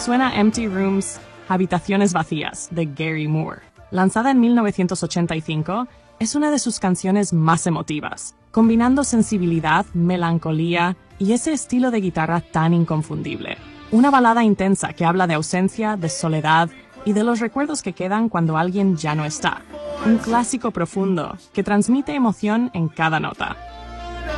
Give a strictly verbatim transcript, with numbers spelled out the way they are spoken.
suena Empty Rooms, Habitaciones Vacías, de Gary Moore. Lanzada en mil novecientos ochenta y cinco, es una de sus canciones más emotivas, combinando sensibilidad, melancolía y ese estilo de guitarra tan inconfundible. Una balada intensa que habla de ausencia, de soledad y de los recuerdos que quedan cuando alguien ya no está. Un clásico profundo que transmite emoción en cada nota.